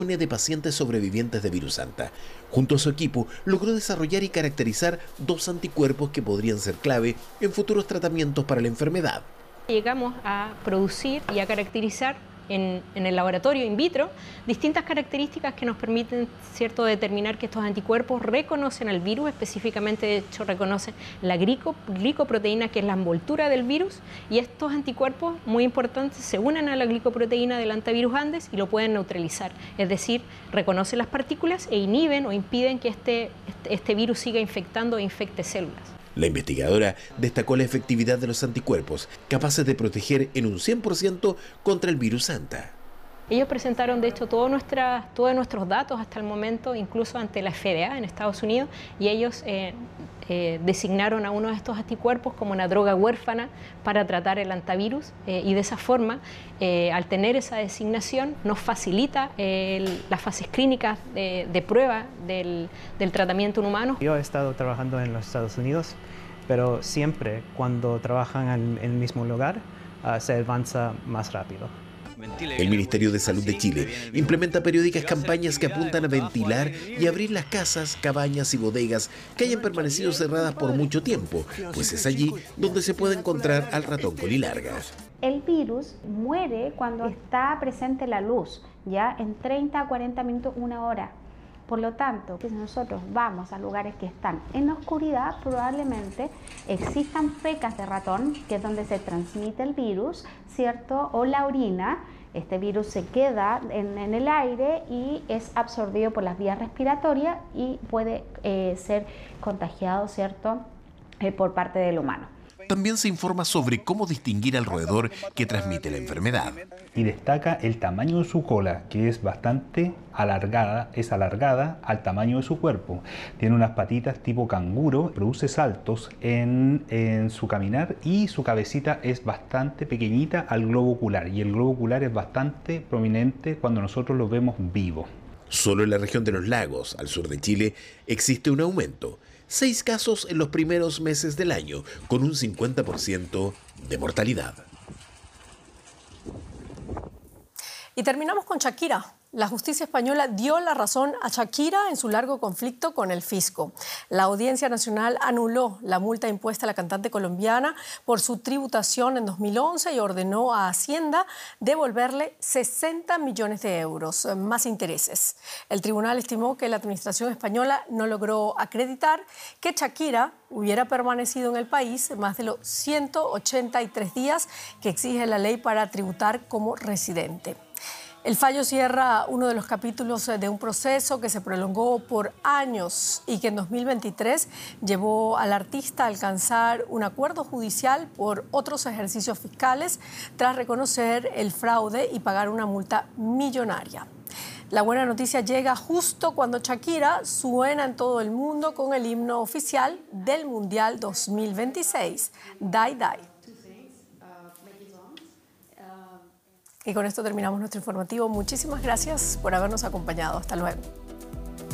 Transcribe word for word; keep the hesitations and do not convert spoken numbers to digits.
de pacientes sobrevivientes de virus Anta. Junto a su equipo, logró desarrollar y caracterizar dos anticuerpos que podrían ser clave en futuros tratamientos para la enfermedad. Llegamos a producir y a caracterizar en, en el laboratorio in vitro distintas características que nos permiten, ¿cierto?, determinar que estos anticuerpos reconocen al virus, específicamente de hecho reconocen la glico, glicoproteína, que es la envoltura del virus, y estos anticuerpos, muy importantes, se unen a la glicoproteína del antivirus Andes y lo pueden neutralizar, es decir, reconocen las partículas e inhiben o impiden que este, este, este virus siga infectando e infecte células. La investigadora destacó la efectividad de los anticuerpos, capaces de proteger en un cien por ciento contra el virus Anta. Ellos presentaron, de hecho, todos, nuestras, todos nuestros datos hasta el momento, incluso ante la F D A en Estados Unidos, y ellos eh, eh, designaron a uno de estos anticuerpos como una droga huérfana para tratar el antivirus, eh, y de esa forma, eh, al tener esa designación, nos facilita eh, el, las fases clínicas de, de prueba del, del tratamiento en humanos. Yo he estado trabajando en los Estados Unidos, pero siempre cuando trabajan en el mismo lugar, uh, se avanza más rápido. El Ministerio de Salud de Chile implementa periódicas campañas que apuntan a ventilar y abrir las casas, cabañas y bodegas que hayan permanecido cerradas por mucho tiempo, pues es allí donde se puede encontrar al ratón colilarga. El virus muere cuando está presente la luz, ya en treinta a cuarenta minutos, una hora. Por lo tanto, si nosotros vamos a lugares que están en la oscuridad, probablemente existan fecas de ratón, que es donde se transmite el virus, ¿cierto? O la orina. Este virus se queda en, en el aire y es absorbido por las vías respiratorias y puede eh, ser contagiado, ¿cierto?, eh, por parte del humano. También se informa sobre cómo distinguir al roedor que transmite la enfermedad. Y destaca el tamaño de su cola, que es bastante alargada, es alargada al tamaño de su cuerpo. Tiene unas patitas tipo canguro, produce saltos en, en su caminar y su cabecita es bastante pequeñita al globo ocular. Y el globo ocular es bastante prominente cuando nosotros lo vemos vivo. Solo en la región de los lagos, al sur de Chile, existe un aumento. Seis casos en los primeros meses del año, con un cincuenta por ciento de mortalidad. Y terminamos con Shakira. La justicia española dio la razón a Shakira en su largo conflicto con el fisco. La Audiencia Nacional anuló la multa impuesta a la cantante colombiana por su tributación en dos mil once y ordenó a Hacienda devolverle sesenta millones de euros, más intereses. El tribunal estimó que la administración española no logró acreditar que Shakira hubiera permanecido en el país más de los ciento ochenta y tres días que exige la ley para tributar como residente. El fallo cierra uno de los capítulos de un proceso que se prolongó por años y que en dos mil veintitrés llevó al artista a alcanzar un acuerdo judicial por otros ejercicios fiscales tras reconocer el fraude y pagar una multa millonaria. La buena noticia llega justo cuando Shakira suena en todo el mundo con el himno oficial del Mundial dos mil veintiséis, Die Die. Y con esto terminamos nuestro informativo. Muchísimas gracias por habernos acompañado. Hasta luego.